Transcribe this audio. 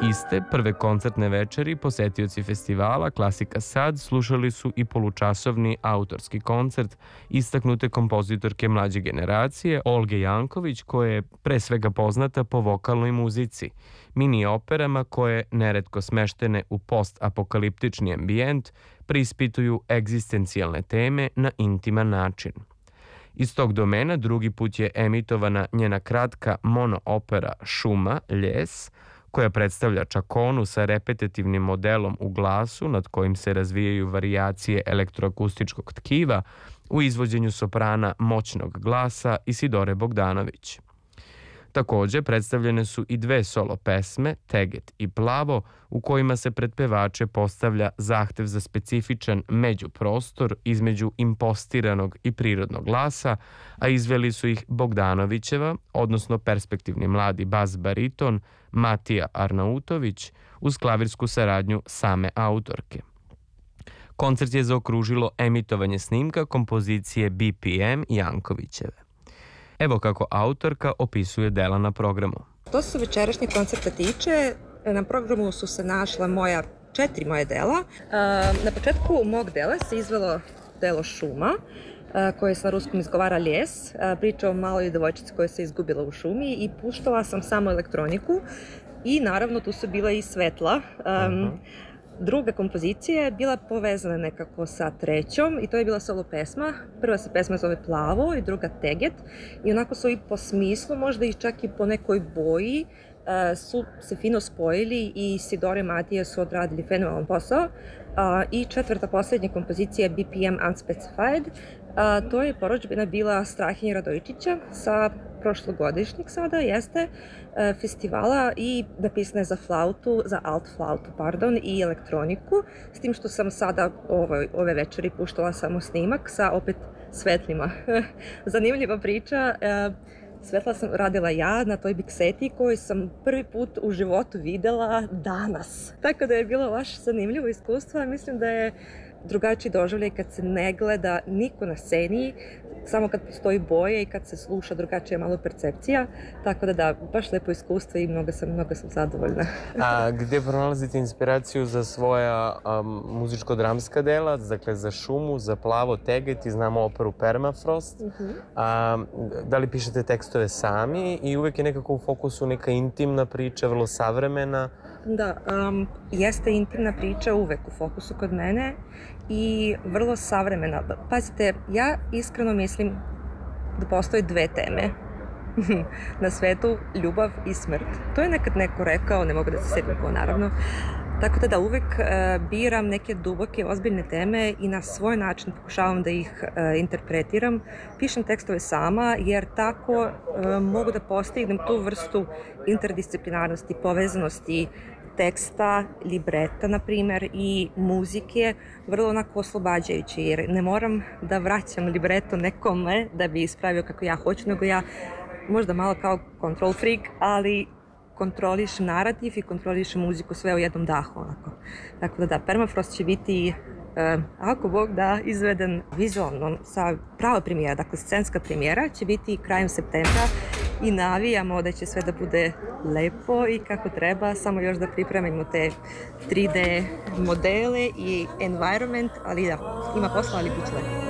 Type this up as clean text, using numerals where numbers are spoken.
Iste prve koncertne večeri posetioci festivala Klasika Sad slušali su i polučasovni autorski koncert istaknute kompozitorke mlađe generacije Olge Janković, koja je pre svega poznata po vokalnoj muzici, mini operama koje, neretko smeštene u post-apokaliptični ambijent, preispituju egzistencijalne teme na intiman način. Iz tog domena drugi put je emitovana njena kratka mono-opera Šuma, ljes, koja predstavlja čakonu sa repetitivnim modelom u glasu nad kojim se razvijaju varijacije elektroakustičkog tkiva u izvođenju soprana moćnog glasa Isidore Bogdanović. Takođe, predstavljene su i dve solo pesme, Teget i Plavo, u kojima se pred pevače postavlja zahtev za specifičan međuprostor između impostiranog i prirodnog glasa, a izveli su ih Bogdanovićeva, odnosno perspektivni mladi bas bariton Matija Arnautović, uz klavirsku saradnju same autorke. Koncert je zaokružilo emitovanje snimka kompozicije BPM Jankovićeve. Evo kako autorka opisuje dela na programu. Što se večerašnjeg koncerta tiče, na programu su se našla četiri moje dela. Na početku mog dela se izvelo delo Šuma, koje se na ruskom izgovara ljes, priča o maloj devojčici koja se izgubila u šumi i puštala sam samo elektroniku i naravno tu su bila i svetla. Druga kompozicija je bila povezana nekako sa trećom i to je bila solo pesma. Prva se pesma zove Plavo i druga Teget i onako su i po smislu, možda i čak i po nekoj boji su se fino spojili i Isidore i Matija su odradili fenomenalan posao. I četvrta poslednja kompozicija je BPM Unspecified. To je porudžbina bila Strahinje Radojičića sa prošlogodišnjeg sada, festivala i napisana je za alt flautu, i elektroniku, s tim što sam sada ove večeri puštala samo snimak sa opet svetlima. Zanimljiva priča, svetla sam radila ja na toj bikseti koju sam prvi put u životu videla danas. Tako da je bilo baš zanimljivo iskustvo, mislim da je drugačiji doživljaj kad se ne gleda niko na sceni, samo kad postoji boje i kad se sluša drugačija malo percepcija, tako da baš lepo iskustvo i mnogo sam zadovoljna. A gde pronalazite inspiraciju za svoja muzičko-dramska dela, dakle za Šumu, za Plavo, Teget i znamo operu Permafrost? Da li pišete tekstove sami i uvek je nekako u fokusu neka intimna priča, vrlo savremena? Da, jeste intimna priča uvek u fokusu kod mene i vrlo savremena. Pazite, ja iskreno mislim da postoje dve teme na svetu, ljubav i smrt. To je nekad neko rekao, ne mogu da se sjetim ko naravno. Tako da uvek biram neke duboke, ozbiljne teme i na svoj način pokušavam da ih interpretiram. Pišem tekstove sama jer tako mogu da postignem tu vrstu interdisciplinarnosti, povezanosti teksta, libreta, na primer, i muzike, vrlo onako oslobađajući, jer ne moram da vraćam libreto nekome da bi ispravio kako ja hoću, nego ja možda malo kao control freak, ali kontrolišem narativ i kontrolišem muziku sve u jednom dahu, onako. Tako da, Permafrost će biti, ako Bog da, izveden vizualno sa prava premijera, dakle scenska premijera će biti krajem septembra i navijamo da će sve da bude lepo i kako treba, samo još da pripremimo te 3D modele i environment, ali da, ima posla, ali bit će lepo.